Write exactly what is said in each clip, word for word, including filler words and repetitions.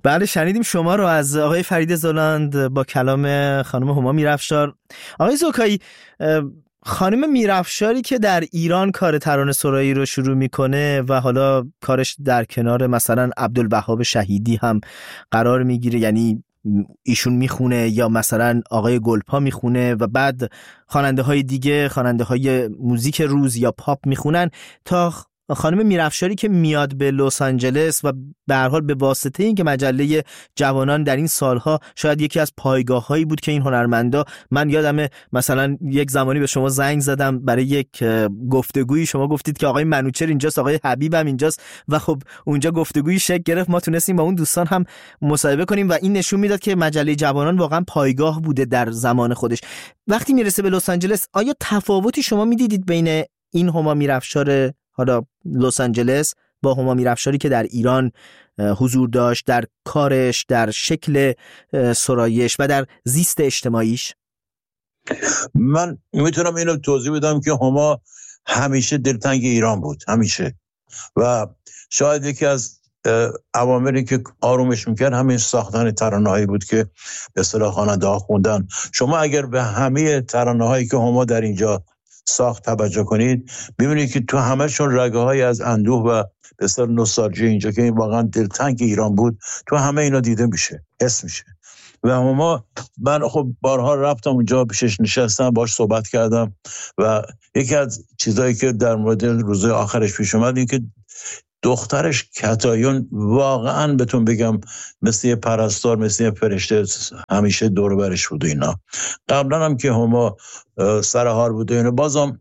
بله شنیدیم شما رو از آقای فرید زلاند با کلام خانم هما میرافشار. آقای زوکایی، خانم میرافشاری که در ایران کار ترانه سرایی رو شروع میکنه و حالا کارش در کنار مثلا عبدالوهاب شهیدی هم قرار میگیره، یعنی ایشون میخونه یا مثلا آقای گلپا میخونه و بعد خواننده های دیگه، خواننده های موزیک روز یا پاپ میخونن، تا خانم میرافشاری که میاد به لس آنجلس و به هر حال به واسطه این که مجله جوانان در این سالها شاید یکی از پایگاه‌هایی بود که این هنرمندا، من یادمه مثلا یک زمانی به شما زنگ زدم برای یک گفتگویی، شما گفتید که آقای منوچهر اینجاست، آقای حبیب هم اینجاست و خب اونجا گفتگویی شکل گرفت، ما تونستیم با اون دوستان هم مصاحبه کنیم و این نشون میداد که مجله جوانان واقعا پایگاه بوده در زمان خودش. وقتی میرسه به لس آنجلس، آیا تفاوتی شما میدیدید بین این هما میرافشار حالا لس آنجلس با هما میرافشاری که در ایران حضور داشت، در کارش، در شکل سرایش و در زیست اجتماعیش؟ من میتونم اینو توضیح بدم که هما همیشه دلتنگ ایران بود، همیشه، و شاید یکی از عواملی که آرومش میکرد همین ساختن ترانه‌هایی بود که به اصطلاح خواننده‌ها خوندن. شما اگر به همه ترانه‌هایی که هما در اینجا ساخت توجه کنید، ببینید که تو همه‌شون رگه‌های از اندوه و به اصطلاح نوستالژی اینجا که این واقعا دلتنگ ایران بود، تو همه اینا دیده میشه، حس میشه. و هما، من خب بارها رفتم اونجا، پیشش نشستم، باش صحبت کردم و یکی از چیزایی که در مورد روزهای آخرش پیش اومد این که دخترش کتایون واقعا بهتون بگم مثل یه پرستار، مثل یه فرشته همیشه دور برش بود. اینا قبلا هم که هما سرحال بود اینا، بازم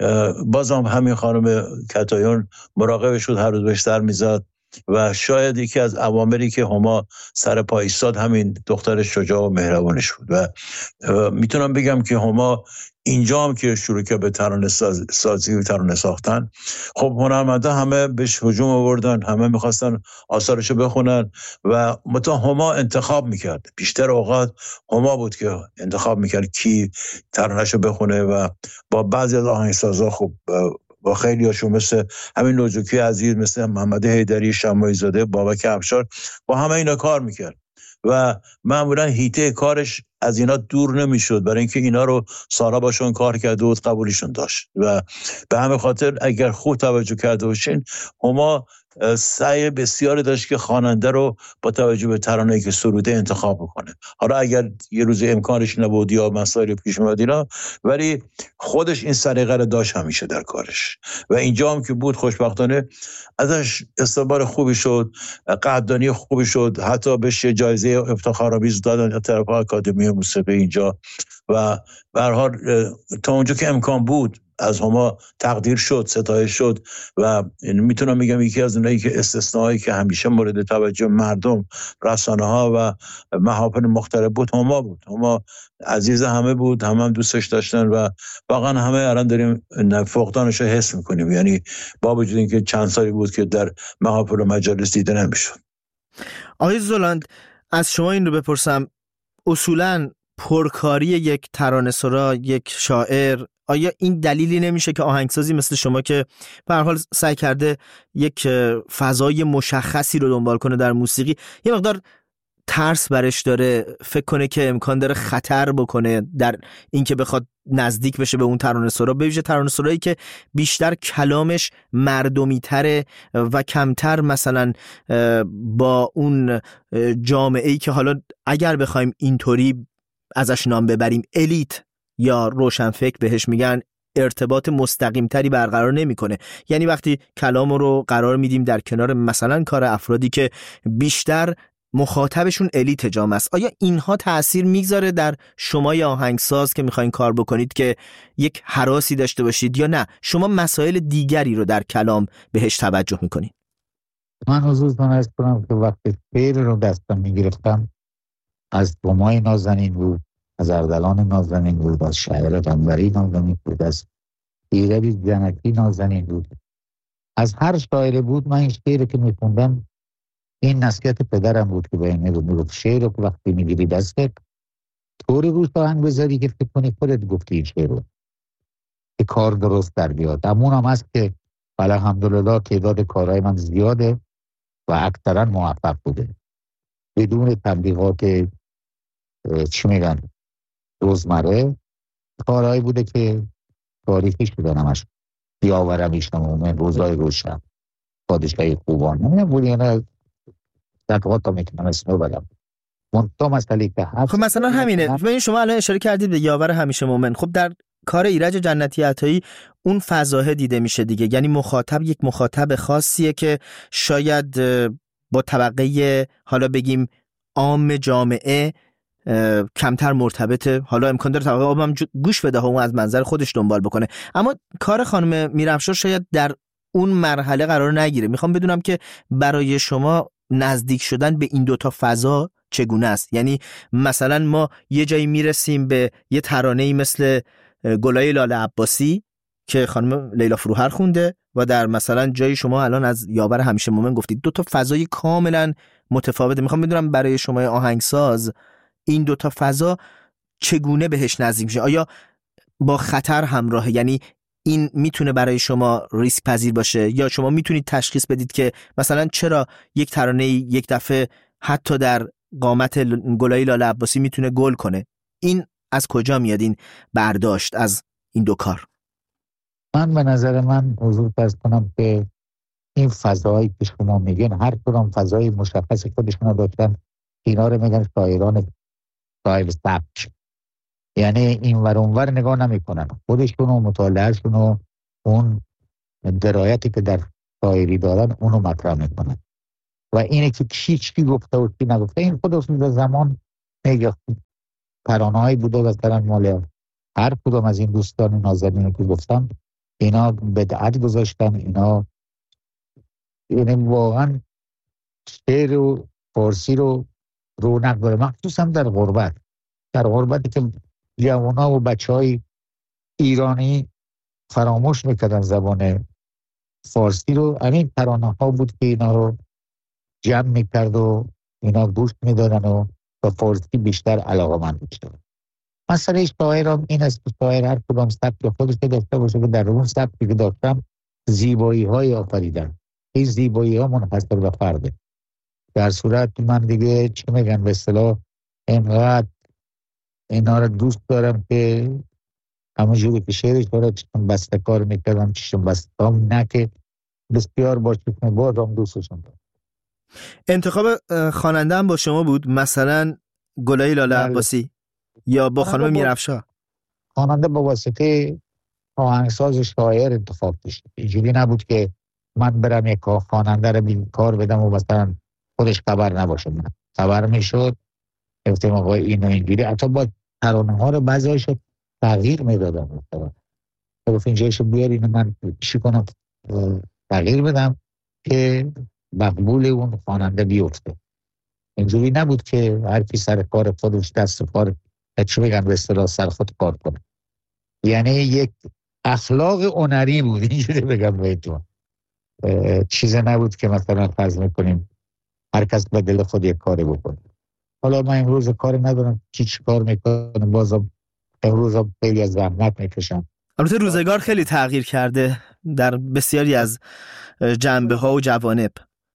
بازم همین خانم کتایون مراقبش بود، هر روز بهش سر میزد و شاید یکی از عواملی که هما سر پا ایستاد همین دختر شجاع و مهربانش بود. و میتونم بگم که هما اینجا هم که شروع که به ترانه سازی و ترانه ساختن، خب هنرمندا همه بهش هجوم آوردن، همه میخواستن آثارشو بخونن و متا هما انتخاب میکرد. بیشتر اوقات هما بود که انتخاب میکرد کی ترانهشو بخونه و با بعضی از آهنگسازا خب با خیلی هاشون مثل همین نوجوکی عزیز، مثل محمد حیدری، شماعی زاده، بابک افشار، با همه اینا کار میکرد و معمولا هیته کارش از اینا دور نمیشد، برای اینکه اینا رو سارا باشون کار کرده و قبولشون داشت. و به همین خاطر اگر خوب توجه کرده باشین، هما سعی بسیاری داشت که خواننده رو با توجه به ترانه‌ای که سروده انتخاب بکنه. حالا اگر یه روز امکانش نبود یا مسائلی پیش اومد اینا، ولی خودش این سلیقه رو داشت همیشه در کارش و اینجا هم که بود خوشبختانه ازش استقبال خوبی شد، قدردانی خوبی شد، حتی بهش جایزه افتخارآمیز دادن از طرف آکادمی موسیقی اینجا و به هر حال تا اونجا که امکان بود از هما تقدیر شد، ستایش شد و میتونم بگم یکی از اونایی که استثنایی که همیشه مورد توجه مردم، رسانه ها و محافل مختلف بود هما بود. هما عزیز همه بود، همه هم دوستش داشتن و واقعا همه الان داریم فقدانش رو حس میکنیم، یعنی با وجود اینکه چند سالی بود که در محافل و مجالس دیده نمیشد. آقای زلاند، از شما این رو بپرسم، اصولاً پرکاری یک ترانه‌سرا، یک شاعر، آیا این دلیلی نمیشه که آهنگسازی مثل شما که به هر حال سعی کرده یک فضای مشخصی رو دنبال کنه در موسیقی، یه مقدار ترس برش داره، فکر کنه که امکان داره خطر بکنه در اینکه بخواد نزدیک بشه به اون ترانه‌سرا، به ویژه ترانه‌سرایی که بیشتر کلامش مردمی تره و کمتر مثلا با اون جامعه‌ای که حالا اگر بخوایم اینطوری ازش نام ببریم الیت یا روشنفکر بهش میگن، ارتباط مستقیم تری برقرار نمیکنه. یعنی وقتی کلام رو قرار میدیم در کنار مثلا کار افرادی که بیشتر مخاطبشون الیت جامعه است، آیا اینها تأثیر میگذاره در شما یا آهنگساز که میخواین کار بکنید که یک هراسی داشته باشید، یا نه شما مسائل دیگری رو در کلام بهش توجه میکنید؟ من حضورتون عرض کنم که وقتی شعر رو دستم میگرفتم از بومای نازنین بود، از اردلان نازنین بود، از شاعر قنبری نازنین بود، از ایربی زنکی نازنین بود، از هر شاعر بود. من این شعر که میخوندم این نصیحت پدرم بود که به اینه میگفت شعر رو وقتی میگیری دستت طوری روش آهنگ بذاری که فکر کنی خودت گفتی این شعر رو، که کار درست در بیاد. همون هم هست که الحمدلله تعداد کارهای من زیاده و اکثرا موفق بوده. بدون تبلیغات چی میگن روزمره، کارهایی بوده که تاریخی شده همش. یاور همیشه مومن، روزای روشن، پادشاهی خوبان، نمیدونم بودی یا نه دقیقات تا میتونم اسمو بدم. منطقه مسئله که هست. خب مثلا همینه، ببین شما الان اشاره کردید به یاور همیشه مومن. خب در کار ایرج جنتی عطایی اون فضاحه دیده میشه دیگه، یعنی مخاطب یک مخاطب خاصیه که شاید با طبقه حالا بگیم عام جامعه کمتر مرتبطه، حالا امکان داره طبقه عام هم گوش بده و اون از منظر خودش دنبال بکنه، اما کار خانم میرافشار شاید در اون مرحله قرار نگیره. میخوام بدونم که برای شما نزدیک شدن به این دوتا فضا چگونه است؟ یعنی مثلا ما یه جایی میرسیم به یه ترانه‌ای مثل گلای لاله عباسی که خانم لیلا فروهر خونده و در مثلا جایی شما الان از یاور همیشه مومن گفتید، دو تا فضای کاملا متفاوته. میخوام بدونم برای شما آهنگساز این دو تا فضا چگونه بهش نزدیک میشه؟ آیا با خطر همراهه؟ یعنی این میتونه برای شما ریسک پذیر باشه یا شما میتونید تشخیص بدید که مثلا چرا یک ترانه یک دفعه حتی در قامت گلای لاله عباسی میتونه گل کنه؟ این از کجا میاد این برداشت از این دو کار؟ من به نظر من حضور فرض کنم که این فضاهایی که شما میگن هر کدام فضای مشخص خودشون داشتن. اینا رو میگن شاعران صاحب سبک، یعنی این ور اون ور نگاه نمیکنن، خودشون و مطالعهشون و اون درایتی که در شاعری دارن اونو مطرح میکنن و اینه که کی چی گفته و کی نگفته این خودشون به زمان میگه. ترانه‌هایی بوده مثلا مال هر کدوم از این دوستان نازنین که گفتم، اینا بدعت گذاشتن، اینا یعنی واقعا شعر و فارسی رو رونق داره، مخصوصا در غربت. در غربتی که جوان‌ها و بچه‌های ایرانی فراموش میکردن زبان فارسی رو، همین ترانه‌ها بود که اینا رو جمع میکرد و اینا گوش میدادن و به فارسی بیشتر علاقه‌مند میشدن. مسئله شاعرام این است که شاعر هر کدام سبک خودش داشته باشه که در اون سبکی که داشتم زیبایی‌های آفریدن. این زیبایی‌ها منحصر به فرده. در صورت من دیگه چی میگن به اصطلاح اینقدر اینا رو دوست دارم که همونجوری که شعرش داره چشم بسته کار میکردم چشم بسته هم نه که بسیار با چشم باز هم دوستشون دارم. انتخاب خواننده هم با شما بود مثلا گلای لاله عباسی یا با خانم میرافشار؟ خواننده با واسطه آهنگساز شاعر انتخاب داشت. اینجوری نبود که من برم یک خواننده رو بین کار بدم و مثلا خودش خبر نباشه. من خبر میشد گفتم آقا اینو اینجوری، حتی با ترانه ها رو بعضی هایش تغییر میدادم. گفت اینجایشو بیار اینو من چی کنم تغییر بدم که مقبول اون خواننده بیفته. اینجوری نبود که هر کی سر کار خودش دست کار چی میگن به اصطلاح سر خود کار کنه. یعنی یک اخلاق هنری بود، اینجوری بگم بهتون. چیز نبود که مثلا فرض میکنیم هر کس به دل خود یک کاری بکنه. حالا من امروز کاری ندارم چی چی کار میکنم، بازم امروز هم خیلی از زحمت میکشم. البته روزگار خیلی تغییر کرده در بسیاری از جنبه ها و جوانب.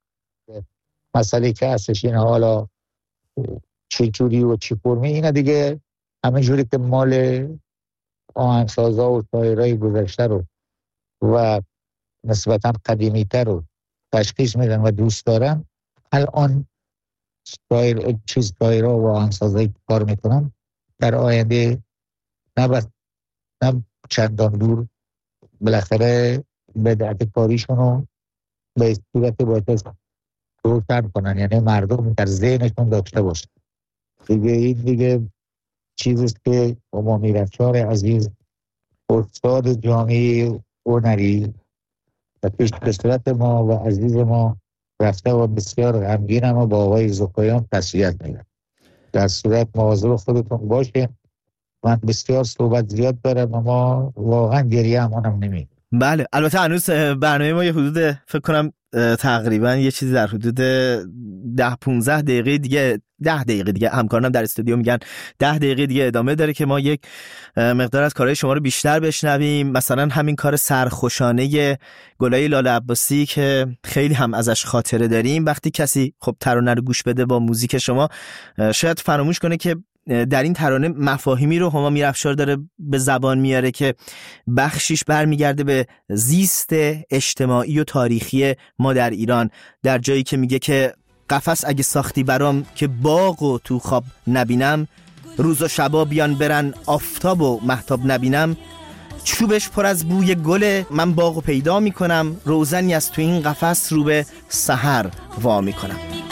مسئله که هستش اینه حالا چی جوری و چی فرمی، اینه دیگه همه جوری که مال آهنگسازا و شاعرای گذشته رو و نسبتا قدیمی تر رو تشخیص میدن و دوست دارن. الان شاعر چیز شاعرها و آهنگسازایی کار میکنن در آینده نه نه چندان دور بالاخره بدعت کاریشون رو به صورت باید روشن کنن، یعنی مردم در ذهنشون داشته باشه. دیگه این دیگه چیزیست که ما میرافشار عزیز استاد جامعه هنری و پیش به صورت ما و عزیز ما رفته و بسیار غمگین هم با آقای زکایان تسلیت میگن. در صورت مواظب خودتون باشه. من بسیار صحبت زیاد دارم اما واقعا گریه همونم نمید. بله البته هنوز برنامه ما یه حدود فکر کنم تقریبا یه چیزی در حدود ده پونزده دقیقه دیگه ده دقیقه دیگه، همکارانم در استودیو میگن ده دقیقه دیگه ادامه داره که ما یک مقدار از کارهای شما رو بیشتر بشنویم. مثلا همین کار سرخوشانه گلای لاله عباسی که خیلی هم ازش خاطره داریم. وقتی کسی خب ترانه رو گوش بده با موزیک شما، شاید فراموش کنه که در این ترانه مفاهیمی رو هما میرافشار داره به زبان میاره که بخشیش برمیگرده به زیست اجتماعی و تاریخی ما در ایران، در جایی که میگه که قفس اگه ساختی برام که باغ و تو خواب نبینم، روز و شبا بیان برن آفتاب و مهتاب نبینم، چوبش پر از بوی گله من باغ و پیدا میکنم، روزنی از تو این قفس رو به سحر وا میکنم.